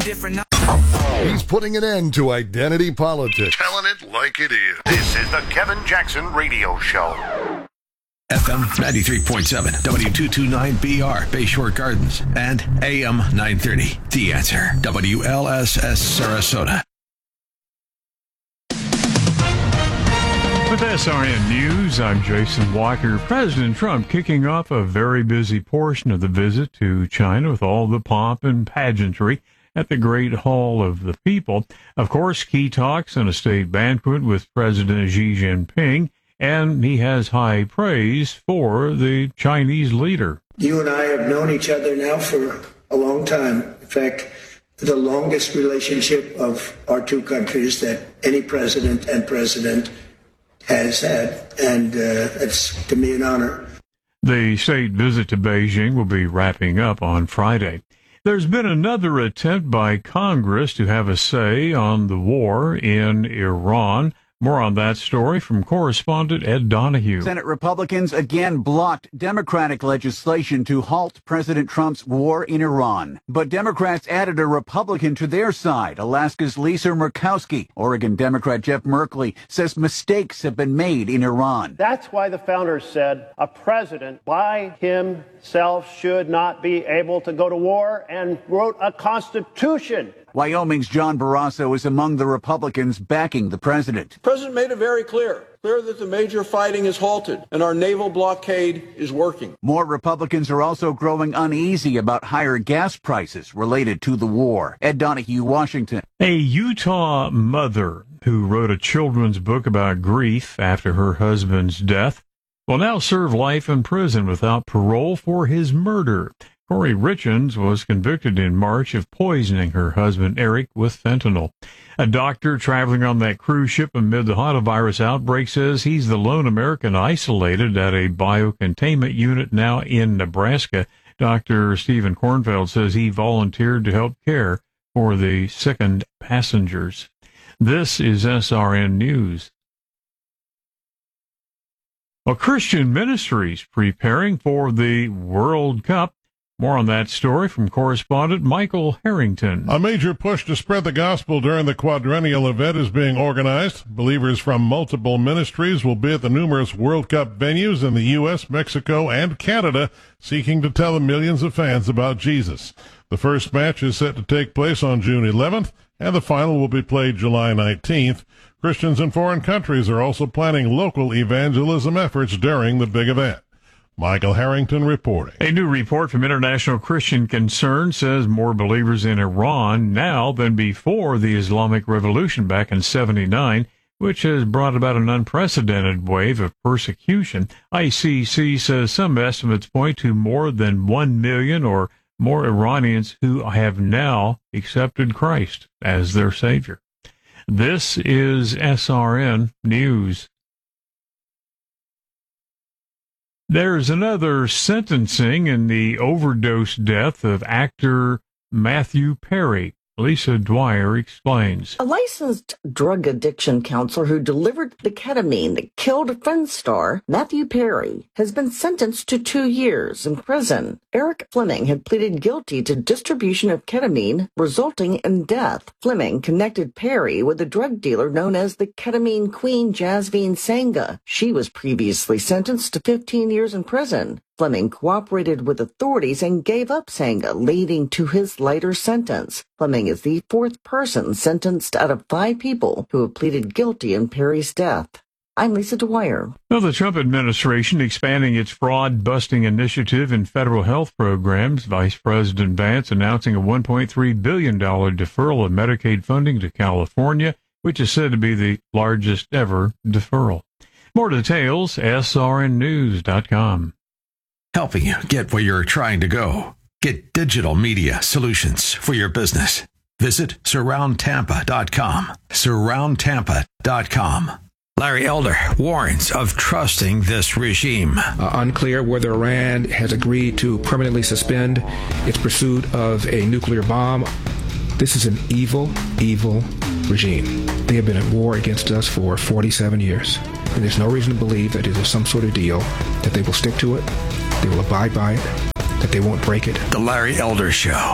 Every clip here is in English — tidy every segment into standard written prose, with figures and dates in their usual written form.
different. He's putting an end to identity politics. Telling it like it is. This is the Kevin Jackson Radio Show. FM 93.7, W229BR, Bayshore Gardens, and AM 930. The Answer, WLSS Sarasota. With SRN News, I'm Jason Walker. President Trump kicking off a very busy portion of the visit to China with all the pomp and pageantry at the Great Hall of the People. Of course, key talks and a state banquet with President Xi Jinping, and he has high praise for the Chinese leader. You and I have known each other now for a long time. In fact, the longest relationship of our two countries that any president has had, and it's to me an honor. The state visit to Beijing will be wrapping up on Friday. There's been another attempt by Congress to have a say on the war in Iran. More on that story from correspondent Ed Donahue. Senate Republicans again blocked Democratic legislation to halt President Trump's war in Iran. But Democrats added a Republican to their side. Alaska's Lisa Murkowski. Oregon Democrat Jeff Merkley says mistakes have been made in Iran. That's why the founders said a president by himself should not be able to go to war, and wrote a constitution. Wyoming's John Barrasso is among the Republicans backing the president. The president made it very clear that the major fighting is halted and our naval blockade is working. More Republicans are also growing uneasy about higher gas prices related to the war. Ed Donahue, Washington. A Utah mother who wrote a children's book about grief after her husband's death will now serve life in prison without parole for his murder. Corey Richens was convicted in March of poisoning her husband, Eric, with fentanyl. A doctor traveling on that cruise ship amid the hantavirus outbreak says he's the lone American isolated at a biocontainment unit now in Nebraska. Dr. Stephen Kornfeld says he volunteered to help care for the sickened passengers. This is SRN News. Well, Christian Ministries preparing for the World Cup. More on that story from correspondent Michael Harrington. A major push to spread the gospel during the quadrennial event is being organized. Believers from multiple ministries will be at the numerous World Cup venues in the U.S., Mexico, and Canada, seeking to tell the millions of fans about Jesus. The first match is set to take place on June 11th, and the final will be played July 19th. Christians in foreign countries are also planning local evangelism efforts during the big event. Michael Harrington reporting. A new report from International Christian Concern says more believers in Iran now than before the Islamic Revolution back in '79, which has brought about an unprecedented wave of persecution. ICC says some estimates point to more than 1 million or more Iranians who have now accepted Christ as their Savior. This is SRN News. There's another sentencing in the overdose death of actor Matthew Perry. Lisa Dwyer explains. A licensed drug addiction counselor who delivered the ketamine that killed Friends star Matthew Perry has been sentenced to 2 years in prison. Eric Fleming had pleaded guilty to distribution of ketamine, resulting in death. Fleming connected Perry with a drug dealer known as the ketamine queen Jasveen Sangha. She was previously sentenced to 15 years in prison. Fleming cooperated with authorities and gave up Sangha, leading to his lighter sentence. Fleming is the fourth person sentenced out of 5 people who have pleaded guilty in Perry's death. I'm Lisa Dwyer. Well, the Trump administration expanding its fraud-busting initiative in federal health programs. Vice President Vance announcing a $1.3 billion deferral of Medicaid funding to California, which is said to be the largest ever deferral. More details, srnnews.com. Helping you get where you're trying to go. Get digital media solutions for your business. Visit surroundtampa.com. Surroundtampa.com. Larry Elder warns of trusting this regime. Unclear whether Iran has agreed to permanently suspend its pursuit of a nuclear bomb. This is an evil, evil regime. They have been at war against us for 47 years. And there's no reason to believe that it is some sort of deal, that they will stick to it, they will abide by it, that they won't break it. The Larry Elder Show.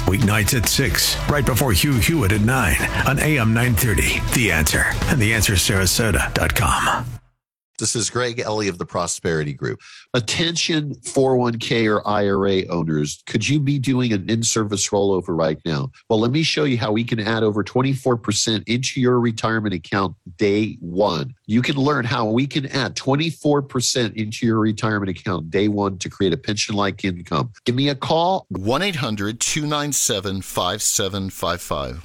Weeknights at 6, right before Hugh Hewitt at 9 on AM 930. The Answer and theanswersarasota.com. This is Greg Ellie of the Prosperity Group. Attention 401k or IRA owners, could you be doing an in-service rollover right now? Well, let me show you how we can add over 24% into your retirement account day one. You can learn how we can add 24% into your retirement account day one to create a pension-like income. Give me a call. 1-800-297-5755.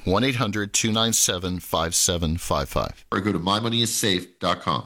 1-800-297-5755. Or go to mymoneyissafe.com.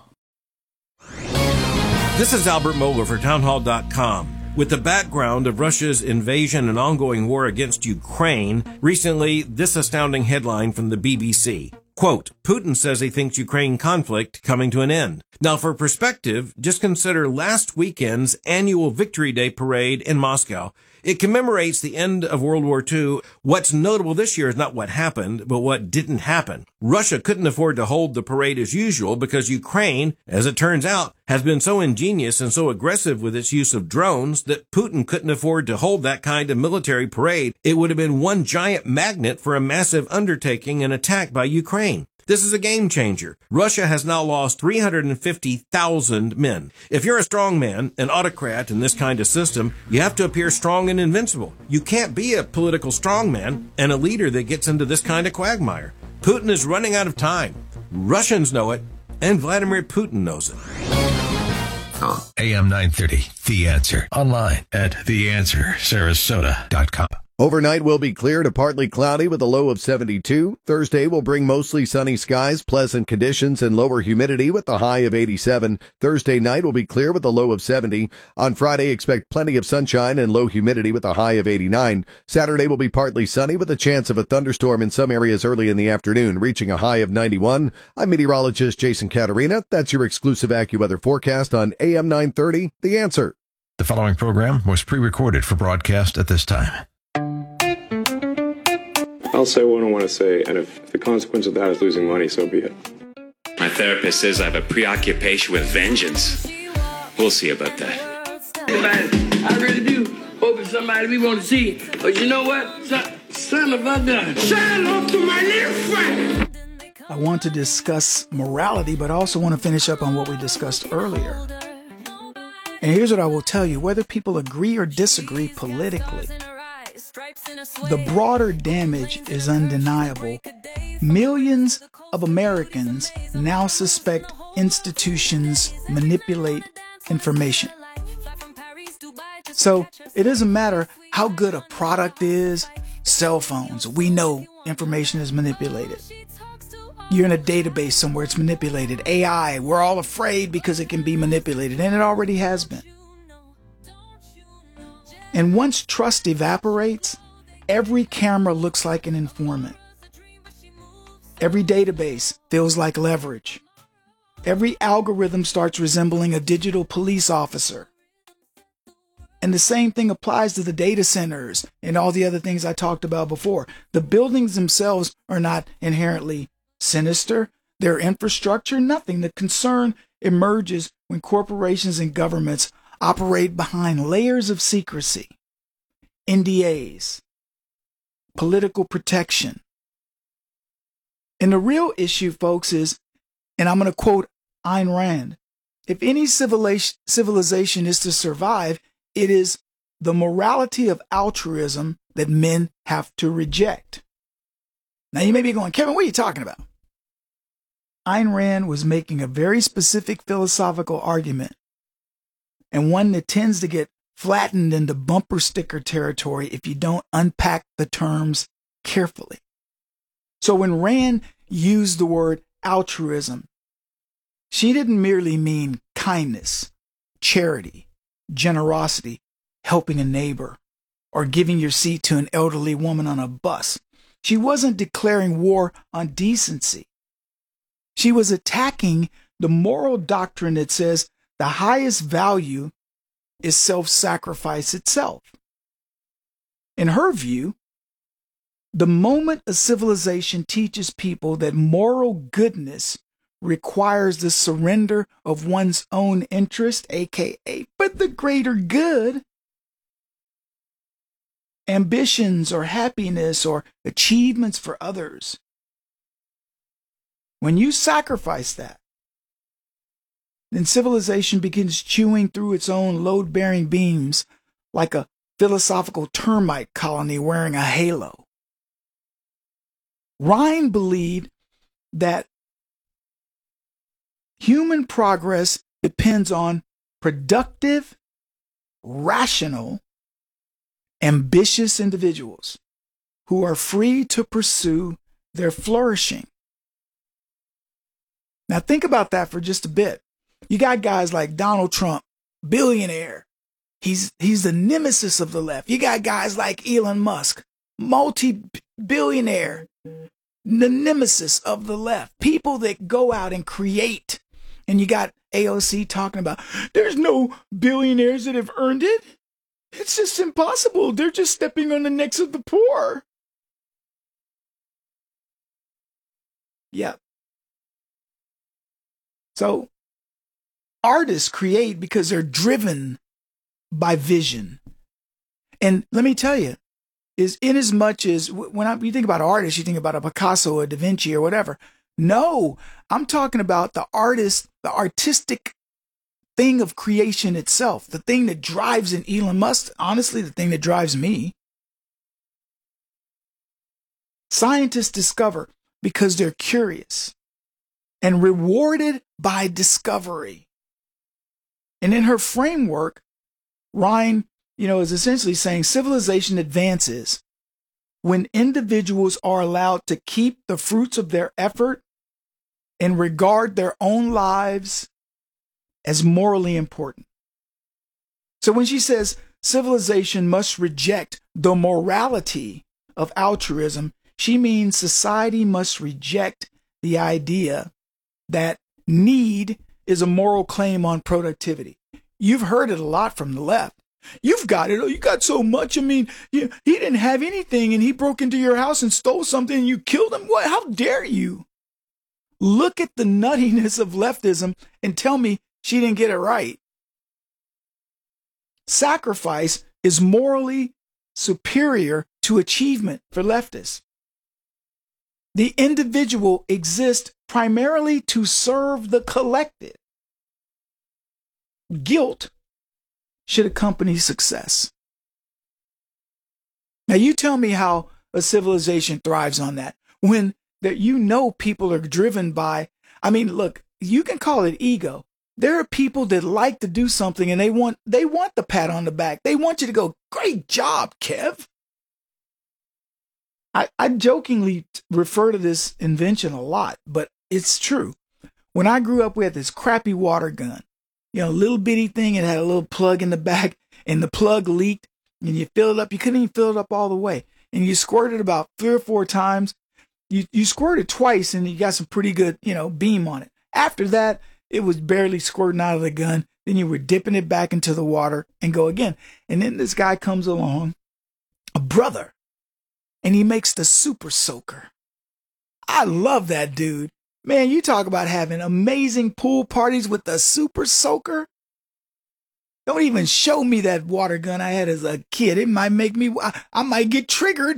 This is Albert Mohler for townhall.com. With the background of Russia's invasion and ongoing war against Ukraine, recently this astounding headline from the BBC. Quote, Putin says he thinks Ukraine conflict coming to an end. Now, for perspective, just consider last weekend's annual Victory Day parade in Moscow. It commemorates the end of World War II. What's notable this year is not what happened, but what didn't happen. Russia couldn't afford to hold the parade as usual because Ukraine, as it turns out, has been so ingenious and so aggressive with its use of drones that Putin couldn't afford to hold that kind of military parade. It would have been one giant magnet for a massive undertaking and attack by Ukraine. This is a game changer. Russia has now lost 350,000 men. If you're a strong man, an autocrat in this kind of system, you have to appear strong and invincible. You can't be a political strongman and a leader that gets into this kind of quagmire. Putin is running out of time. Russians know it, and Vladimir Putin knows it. AM 930, The Answer. Online at theanswersarasota.com. Overnight will be clear to partly cloudy with a low of 72. Thursday will bring mostly sunny skies, pleasant conditions, and lower humidity with a high of 87. Thursday night will be clear with a low of 70. On Friday, expect plenty of sunshine and low humidity with a high of 89. Saturday will be partly sunny with a chance of a thunderstorm in some areas early in the afternoon, reaching a high of 91. I'm meteorologist Jason Caterina. That's your exclusive AccuWeather forecast on AM 930, The Answer. The following program was pre-recorded for broadcast at this time. I'll say what I want to say, and if the consequence of that is losing money, so be it. My therapist says I have a preoccupation with vengeance. We'll see about that. I really do hope it's somebody we want to see. But you know what? Son of a gun. Shout out to my little friend. I want to discuss morality, but I also want to finish up on what we discussed earlier. And here's what I will tell you. Whether people agree or disagree politically, the broader damage is undeniable. Millions of Americans now suspect institutions manipulate information. So it doesn't matter how good a product is. Cell phones, we know information is manipulated. You're in a database somewhere, it's manipulated. AI, we're all afraid because it can be manipulated, and it already has been. And once trust evaporates, every camera looks like an informant. Every database feels like leverage. Every algorithm starts resembling a digital police officer. And the same thing applies to the data centers and all the other things I talked about before. The buildings themselves are not inherently sinister. Their infrastructure, nothing. The concern emerges when corporations and governments operate behind layers of secrecy, NDAs, political protection. And the real issue, folks, is, and I'm going to quote Ayn Rand, if any civilization is to survive, it is the morality of altruism that men have to reject. Now you may be going, Kevin, what are you talking about? Ayn Rand was making a very specific philosophical argument, and one that tends to get flattened into bumper sticker territory if you don't unpack the terms carefully. So when Rand used the word altruism, she didn't merely mean kindness, charity, generosity, helping a neighbor, or giving your seat to an elderly woman on a bus. She wasn't declaring war on decency. She was attacking the moral doctrine that says the highest value is self-sacrifice itself. In her view, the moment a civilization teaches people that moral goodness requires the surrender of one's own interest, aka for the greater good, ambitions or happiness or achievements for others. When you sacrifice that, then civilization begins chewing through its own load-bearing beams like a philosophical termite colony wearing a halo. Ryan believed that human progress depends on productive, rational, ambitious individuals who are free to pursue their flourishing. Now think about that for just a bit. You got guys like Donald Trump, billionaire. He's the nemesis of the left. You got guys like Elon Musk, multi-billionaire, the nemesis of the left. People that go out and create. And you got AOC talking about, there's no billionaires that have earned it. It's just impossible. They're just stepping on the necks of the poor. Yep. So artists create because they're driven by vision. And let me tell you, is in as much as when you think about artists, you think about a Picasso, a Da Vinci, or whatever. No, I'm talking about the artist, the artistic thing of creation itself, the thing that drives an Elon Musk, honestly, the thing that drives me. Scientists discover because they're curious and rewarded by discovery. And in her framework, Ryan, is essentially saying civilization advances when individuals are allowed to keep the fruits of their effort and regard their own lives as morally important. So when she says civilization must reject the morality of altruism, she means society must reject the idea that need is a moral claim on productivity. You've heard it a lot from the left. You've got it. You got so much. I mean, he didn't have anything and he broke into your house and stole something and you killed him. What? How dare you? Look at the nuttiness of leftism and tell me she didn't get it right. Sacrifice is morally superior to achievement for leftists. The individual exists primarily to serve the collective. Guilt should accompany success. Now you tell me how a civilization thrives on that when people are driven by, look, you can call it ego. There are people that like to do something and they want the pat on the back. They want you to go, great job, Kev. I jokingly refer to this invention a lot, but it's true. When I grew up, we had this crappy water gun, little bitty thing. It had a little plug in the back and the plug leaked and you fill it up. You couldn't even fill it up all the way. And you squirted about 3 or 4 times. You squirted twice and you got some pretty good, beam on it. After that, it was barely squirting out of the gun. Then you were dipping it back into the water and go again. And then this guy comes along, a brother, and he makes the Super Soaker. I love that dude. Man, you talk about having amazing pool parties with the Super Soaker. Don't even show me that water gun I had as a kid. It might make me, I might get triggered.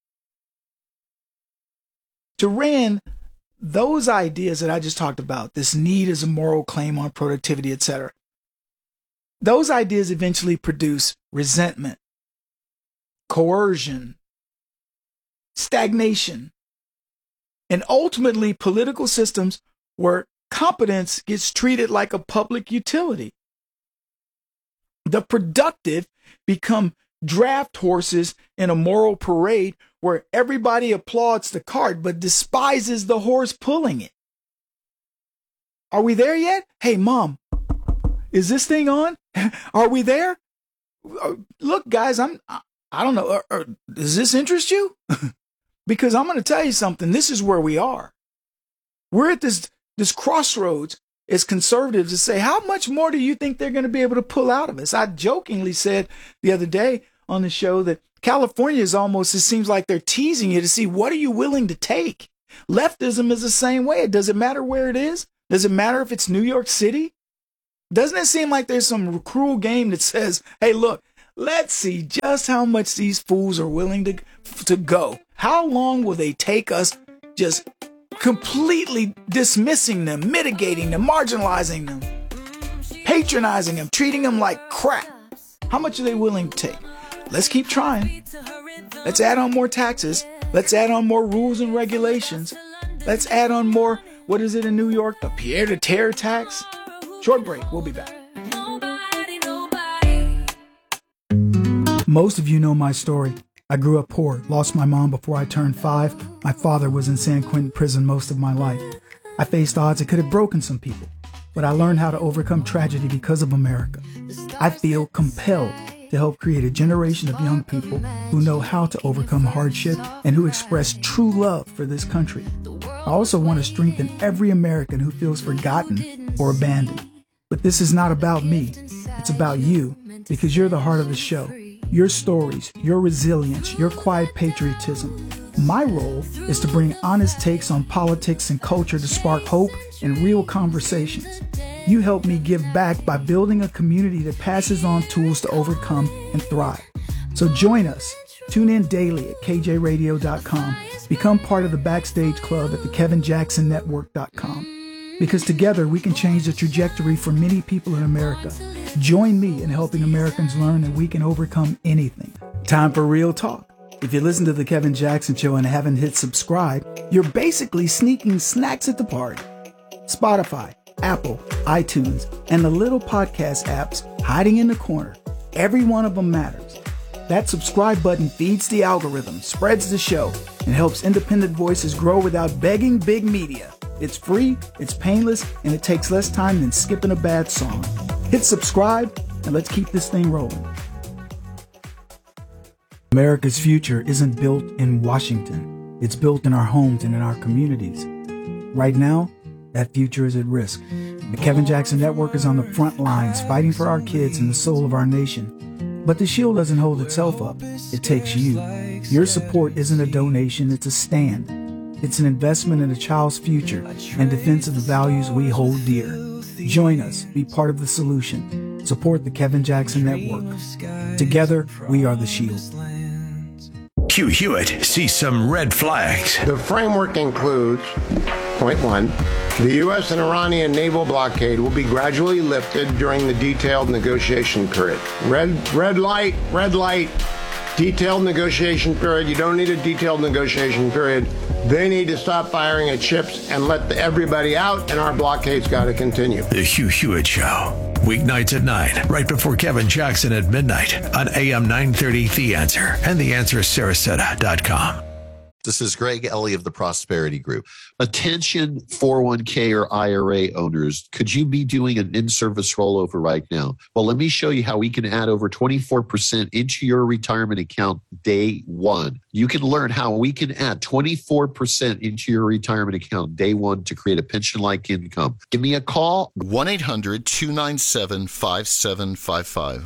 To Rand, those ideas that I just talked about, this need is a moral claim on productivity, etc., those ideas eventually produce resentment, coercion, stagnation, and ultimately political systems where competence gets treated like a public utility. The productive become draft horses in a moral parade where everybody applauds the cart but despises the horse pulling it. Are we there yet? Hey, Mom, is this thing on? Are we there? Look, guys, I don't know. Does this interest you? Because I'm going to tell you something. This is where we are. We're at this crossroads as conservatives to say, how much more do you think they're going to be able to pull out of us? I jokingly said the other day on the show that California is almost, it seems like they're teasing you to see what are you willing to take. Leftism is the same way. It doesn't matter where it is. Does it matter if it's New York City? Doesn't it seem like there's some cruel game that says, hey, look, Let's see just how much these fools are willing to go. How long will they take us just completely dismissing them, mitigating them, marginalizing them, patronizing them, treating them like crap? How much are they willing to take? Let's keep trying. Let's add on more taxes. Let's add on more rules and regulations. Let's add on more, what is it in New York? The Pierre de Terre tax? Short break. We'll be back. Most of you know my story. I grew up poor, lost my mom before I turned 5. My father was in San Quentin prison most of my life. I faced odds that could have broken some people, but I learned how to overcome tragedy because of America. I feel compelled to help create a generation of young people who know how to overcome hardship and who express true love for this country. I also want to strengthen every American who feels forgotten or abandoned. But this is not about me. It's about you, because you're the heart of the show. Your stories, your resilience, your quiet patriotism. My role is to bring honest takes on politics and culture to spark hope and real conversations. You help me give back by building a community that passes on tools to overcome and thrive. So join us. Tune in daily at kjradio.com. Become part of the Backstage Club at the KevinJacksonNetwork.com. Because together we can change the trajectory for many people in America. Join me in helping Americans learn that we can overcome anything. Time for real talk. If you listen to The Kevin Jackson Show and haven't hit subscribe, you're basically sneaking snacks at the party. Spotify, Apple, iTunes, and the little podcast apps hiding in the corner. Every one of them matters. That subscribe button feeds the algorithm, spreads the show, and helps independent voices grow without begging big media. It's free, it's painless, and it takes less time than skipping a bad song. Hit subscribe, and let's keep this thing rolling. America's future isn't built in Washington. It's built in our homes and in our communities. Right now, that future is at risk. The Kevin Jackson Network is on the front lines fighting for our kids and the soul of our nation. But the shield doesn't hold itself up. It takes you. Your support isn't a donation, it's a stand. It's an investment in a child's future and defense of the values we hold dear. Join us. Be part of the solution. Support the Kevin Jackson Network. Together, we are the shield. Hugh Hewitt sees some red flags. The framework includes, point 1, the U.S. and Iranian naval blockade will be gradually lifted during the detailed negotiation period. Red light, detailed negotiation period. You don't need a detailed negotiation period. They need to stop firing at ships and let everybody out, and our blockade's got to continue. The Hugh Hewitt Show. Weeknights at 9, right before Kevin Jackson at midnight on AM 930 The Answer and TheAnswerSarasota.com. This is Greg Ellie of the Prosperity Group. Attention 401k or IRA owners, could you be doing an in-service rollover right now? Well, let me show you how we can add over 24% into your retirement account day one. You can learn how we can add 24% into your retirement account day one to create a pension-like income. Give me a call. 1-800-297-5755.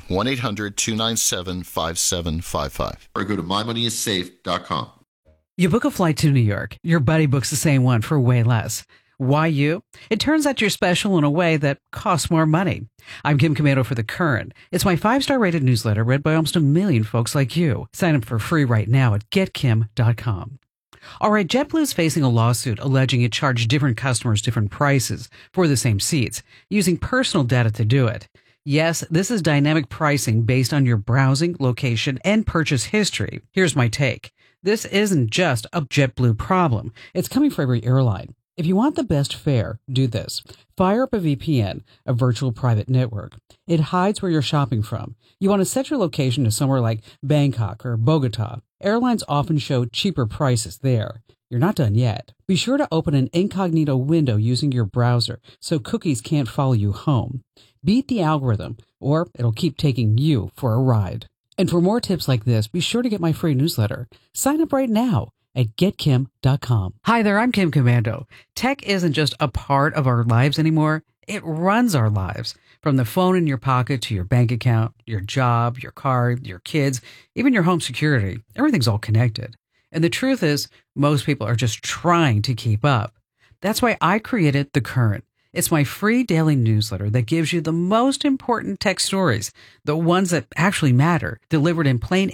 1-800-297-5755. Or go to mymoneyissafe.com. You book a flight to New York. Your buddy books the same one for way less. Why you? It turns out you're special in a way that costs more money. I'm Kim Komando for The Current. It's my 5-star rated newsletter read by almost 1 million folks like you. Sign up for free right now at getkim.com. All right, JetBlue is facing a lawsuit alleging it charged different customers different prices for the same seats, using personal data to do it. Yes, this is dynamic pricing based on your browsing, location, and purchase history. Here's my take. This isn't just a JetBlue problem. It's coming for every airline. If you want the best fare, do this. Fire up a VPN, a virtual private network. It hides where you're shopping from. You want to set your location to somewhere like Bangkok or Bogota. Airlines often show cheaper prices there. You're not done yet. Be sure to open an incognito window using your browser so cookies can't follow you home. Beat the algorithm, or it'll keep taking you for a ride. And for more tips like this, be sure to get my free newsletter. Sign up right now at getkim.com. Hi there, I'm Kim Komando. Tech isn't just a part of our lives anymore. It runs our lives. From the phone in your pocket to your bank account, your job, your car, your kids, even your home security. Everything's all connected. And the truth is, most people are just trying to keep up. That's why I created The Current. It's my free daily newsletter that gives you the most important tech stories, the ones that actually matter, delivered in plain